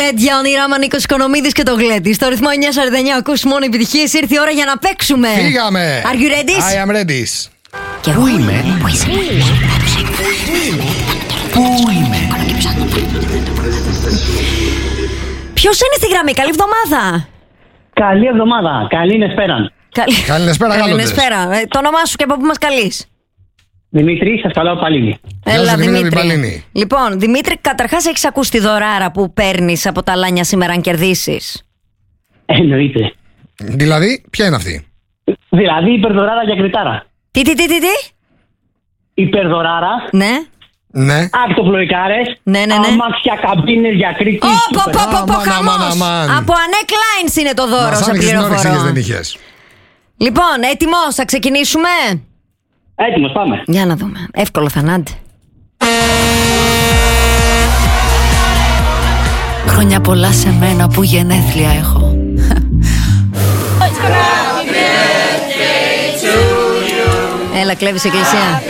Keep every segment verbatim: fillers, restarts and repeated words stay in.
Τέτοια όνειρα, Νίκος Οικονομίδης και το Γλέντι. Στο ρυθμό εννιά σαράντα εννιά ακούς μόνο επιτυχίες. Ήρθε η ώρα για να παίξουμε. Φύγαμε. Are you ready? I am ready. Και Πού είμαι? Πού είσαι? Πού είμαι? Ποιος είναι στη γραμμή? Καλή εβδομάδα. Καλή εβδομάδα. Καλή νεσπέρα. Καλή Καληνεσπέρα, Καλή γάλλοντες. νεσπέρα. Ε, το όνομά σου και από πού μας καλείς? Δημήτρη, σας καλώ πάλι. Έλα, σου, Δημήτρη Δημήτρη. Παλίνη. Λοιπόν, Δημήτρη, καταρχάς έχεις ακούσει τη δωράρα που παίρνεις από τα λάνια σήμερα αν κερδίσεις? Εννοείται. Δηλαδή, ποια είναι αυτή? Δηλαδή υπερδωράρα για κριτάρα. Τι, τι, τι, τι, τι? Υπερδωράρα, Ναι. Ναι. ακτοπλοϊκάρες, Ναι, ναι, ναι. αμάξια, καμπίνες για Κρήτη. Ω, σούπερ. πω, πω, πω, πω, Αμάν, αμάν, χαμός. αμάν. Από Ανέκ Lines είναι το δώρο, Μας σε άνοιξες την όρεξη, είχες, δεν πληροφορώ. είχες. Λοιπόν, έτοιμος, θα ξεκινήσουμε. Έτοιμος, πάμε. Για να δούμε. Εύκολο θα είναι, άντε. Χρόνια πολλά σε μένα που γενέθλια έχω. Έλα, κλέβεις εκκλησία.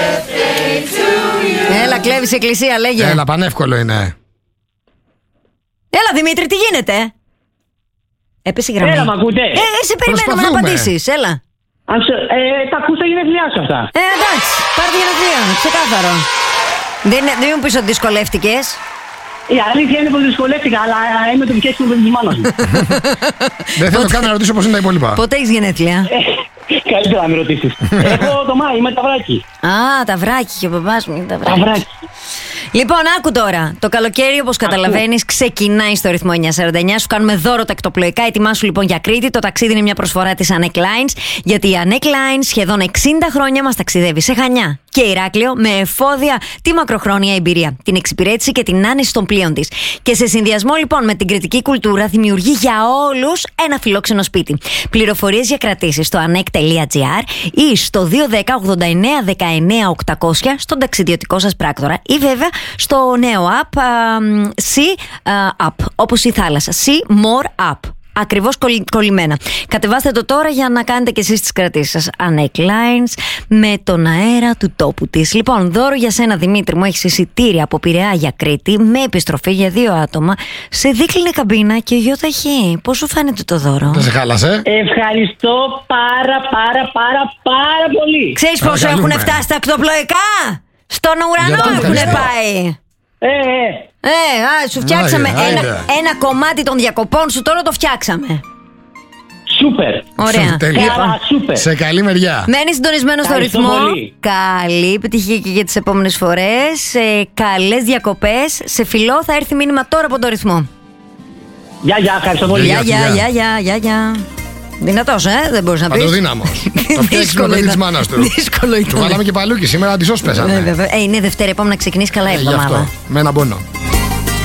Έλα, κλέβεις εκκλησία, λέγε. Έλα, πανεύκολο είναι. Έλα, Δημήτρη, τι γίνεται? Έπεσε η γραμμή. Έλα, μ' ακούτε? Ε, ε, σε περιμένουμε να Προσπαθούμε. απαντήσεις, έλα. Αν σε- ε, τα ακούσα γενέθλιά σου αυτά. Ε, εντάξει, πάρ' τη γενεθλία, ξεκάθαρο. Δεν, είναι- δεν μου πεις ότι δυσκολεύτηκες. Η αλήθεια είναι πως δυσκολεύτηκα, αλλά είμαι το πιέσιμο παιδί της μάνας μου. Δεν θέλω καν να ρωτήσω πώς είναι τα υπόλοιπα. Πότε έχεις γενέθλια? Ε, Καλύτερα να με ρωτήσεις. Έχω το Μάη, είμαι ταυράκι. Α, τα βράκι και ο παπάς μου είναι τα βράκι. Ταυράκι. Λοιπόν, άκου τώρα. Το καλοκαίρι, όπως καταλαβαίνεις, ξεκινάει στο ρυθμό εννιά σαράντα εννιά. Σου κάνουμε δώρο τα εκτοπλοϊκά. Ετοιμάσου λοιπόν για Κρήτη. Το ταξίδι είναι μια προσφορά της Ανέκ Lines. Γιατί η Ανέκ Lines σχεδόν εξήντα χρόνια μας ταξιδεύει σε Χανιά και Ηράκλειο με εφόδια τη μακροχρόνια εμπειρία, την εξυπηρέτηση και την άνεση των πλοίων της. Και σε συνδυασμό λοιπόν με την κρητική κουλτούρα δημιουργεί για όλους ένα φιλόξενο σπίτι. Πληροφορίες για κρατήσεις στο anek τελεία gr ή στο δύο ένα μηδέν ογδόντα εννέα δεκαεννέα οκτακόσια στον ταξιδιωτικό σας πράκτορα ή βέβαια στο νέο app Sea App, όπως η θάλασσα. Sea More App. Ακριβώς κολλη- κολλημένα. Κατεβάστε το τώρα για να κάνετε και εσείς τις κρατήσεις σας. Ανέκ Lines με τον αέρα του τόπου της. Λοιπόν, δώρο για σένα, Δημήτρη μου, έχεις εισιτήρια από Πειραιά για Κρήτη με επιστροφή για δύο άτομα σε δίκλινη καμπίνα και γιοταχή. Πώς σου φαίνεται το δώρο? Δεν σε χάλασε. Ευχαριστώ πάρα πάρα πάρα πάρα πολύ. Ξέρεις πόσο Παρακαλούμε. έχουν φτάσει τα ακτοπλοϊκά? Στον Γι' ουρανό αυτό έχουν ευχαριστώ. πάει. Ε, ε. Ε, α, σου φτιάξαμε Άιντε, ένα, άιντε. ένα κομμάτι των διακοπών σου, τώρα το φτιάξαμε. Σούπερ. Ωραία. Τέλεια. Καλά, σούπερ. Σε καλή μεριά. Μένεις συντονισμένο στο Ευχαριστώ ρυθμό. πολύ. Καλή επιτυχία και για τις επόμενες φορές. Ε, καλές διακοπές. Σε φιλό, θα έρθει μήνυμα τώρα από το ρυθμό. Γεια, γεια, ευχαριστώ πολύ. Γεια, Φιλιά, γεια, φιλιά. γεια, γεια, γεια, γεια. Δυνατός, ε, δεν μπορείς να πεις. Παντοδύναμος. Το φτιάξεις με Δύσκολο παιδί της ήταν. μάνας του. Δύσκολο Του ήταν. βάλαμε και παλούκι σήμερα, αντισώς Ε, πέσαμε. βέβαια. Ε, είναι Δευτέρα, επόμενα να ξεκινήσει καλά η Ε, γι' εβδομάδα. αυτό. Με ένα πόνο.